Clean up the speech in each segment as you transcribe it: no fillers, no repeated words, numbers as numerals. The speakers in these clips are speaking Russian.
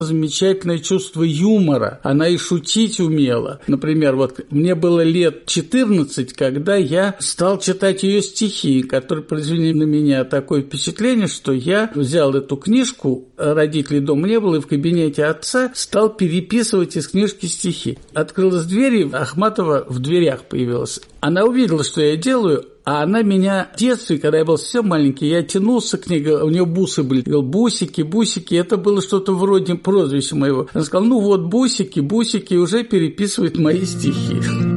замечательное чувство юмора. Она и шутить умела. Например, вот мне было лет 14, когда я стал читать ее стихи, которые произвели на меня такое впечатление, что я взял эту книжку, родителей дома не было, и в кабинете отца стал переписывать из книжки стихи. Открылась дверь, и Ахматова в дверях появилась. Она увидела, что я делаю, а она меня в детстве, когда я был совсем маленький, я тянулся к ней, у нее бусы были, говорил, бусики, бусики, это было что-то вроде прозвища моего. Она сказала, ну вот, бусики, бусики, уже переписывают мои стихи.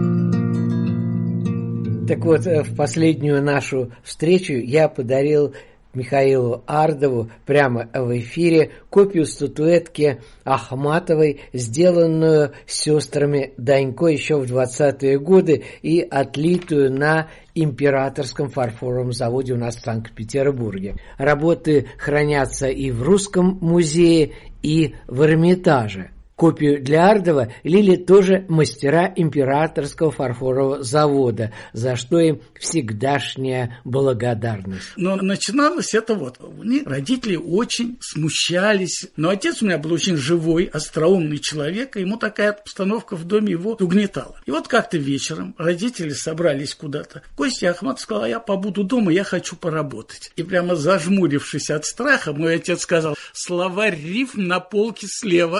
Так вот, в последнюю нашу встречу я подарил Михаилу Ардову прямо в эфире копию статуэтки Ахматовой, сделанную сестрами Данько еще в 20-е годы и отлитую на Императорском фарфоровом заводе у нас в Санкт-Петербурге. Работы хранятся и в Русском музее, и в Эрмитаже. Копию для Ардова лили тоже мастера Императорского фарфорового завода, за что им всегдашняя благодарность. Но начиналось это вот. Родители очень смущались. Но отец у меня был очень живой, остроумный человек, и ему такая обстановка в доме его угнетала. И вот как-то вечером родители собрались куда-то. Костя Ахматов сказал, я побуду дома, я хочу поработать. И прямо зажмурившись от страха, мой отец сказал, словарь рифм на полке слева.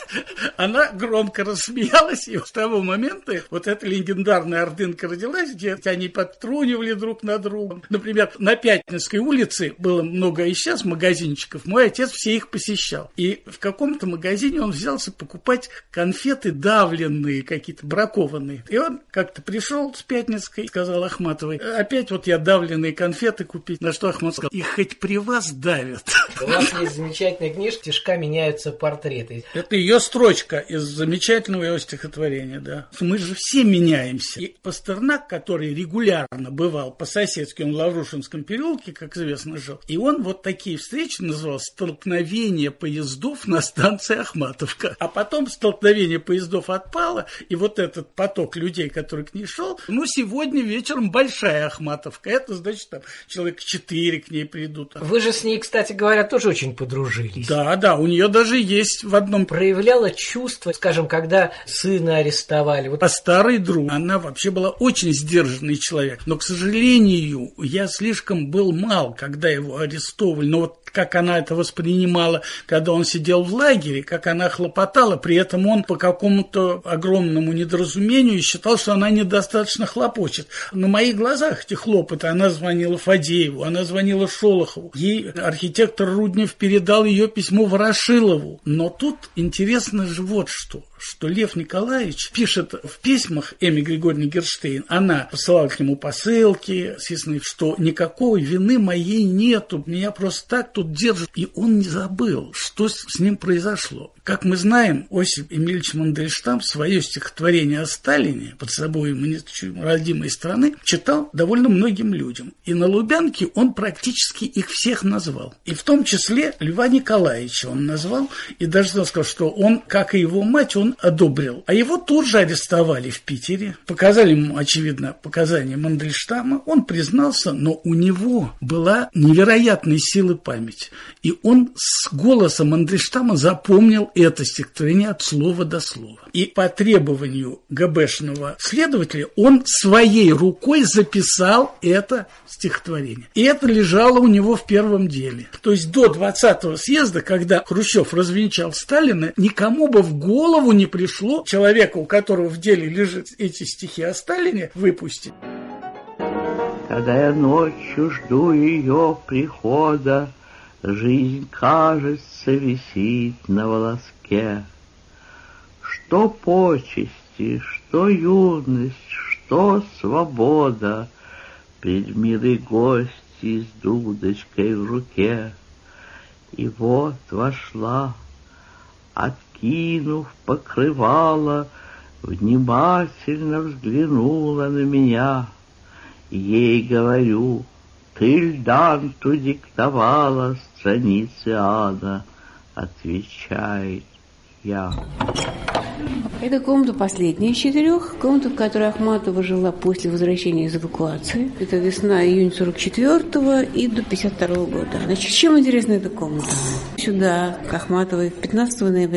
Она громко рассмеялась, и с того момента вот эта легендарная Ордынка родилась, где они подтрунивали друг над другом. Например, на Пятницкой улице было много и сейчас магазинчиков, мой отец все их посещал. И в каком-то магазине он взялся покупать конфеты давленные, какие-то бракованные. И он как-то пришел с Пятницкой, сказал Ахматовой, опять вот я давленные конфеты купить. На что Ахматов сказал, и хоть при вас давят. У вас есть замечательная книжка «Стишка меняются портреты». Это ее строчка из замечательного его стихотворения, да. Мы же все меняемся. И Пастернак, который регулярно бывал по-соседски, он в Лаврушинском переулке, как известно, жил, и он вот такие встречи называл «Столкновение поездов на станции Ахматовка». А потом столкновение поездов отпало, и вот этот поток людей, который к ней шел, ну, сегодня вечером большая Ахматовка. Это, значит, там человек 4 к ней придут. Вы же с ней, кстати говоря, тоже очень подружились. Да, у нее даже есть в одном... Проявляла чувство, скажем, когда сына арестовали. Вот. А старый друг, она вообще была очень сдержанный человек. Но, к сожалению, я слишком был мал, когда его арестовывали. Но вот как она это воспринимала, когда он сидел в лагере, как она хлопотала, при этом он по какому-то огромному недоразумению считал, что она недостаточно хлопочет. На моих глазах эти хлопоты, она звонила Фадееву, она звонила Шолохову, ей архитектор Руднев передал ее письмо Ворошилову. Но тут интересно же вот что Лев Николаевич пишет в письмах Эмме Григорьевне Герштейн, она посылала к нему посылки, естественно, что никакой вины моей нету, меня просто так тут держат. И он не забыл, что с ним произошло. Как мы знаем, Осип Эмильевич Мандельштам свое стихотворение о Сталине «Под собой родимой страны» читал довольно многим людям. И на Лубянке он практически их всех назвал. И в том числе Льва Николаевича он назвал, и даже сказал, что он, как и его мать, он одобрил. А его тут же арестовали в Питере. Показали ему, очевидно, показания Мандельштама. Он признался, но у него была невероятной силы память. И он с голоса Мандельштама запомнил это стихотворение от слова до слова. И по требованию ГБшного следователя он своей рукой записал это стихотворение. И это лежало у него в первом деле. То есть до 20-го съезда, когда Хрущев развенчал Сталина, никому бы в голову не пришло человека, у которого в деле лежат эти стихи о Сталине, выпустить. Когда я ночью жду ее прихода, жизнь, кажется, висит на волоске. Что почести, что юность, что свобода, пред милой гостьей с дудочкой в руке. И вот вошла, откинув покрывало, внимательно взглянула на меня. Ей говорю, ты Льданту диктовала страницы ада. Отвечает, я. Это комната последняя из 4. Комната, в которой Ахматова жила после возвращения из эвакуации. Это весна-июнь 44-го и до 52-го года. Значит, чем интересна эта комната? Сюда, к Ахматовой, 15 ноября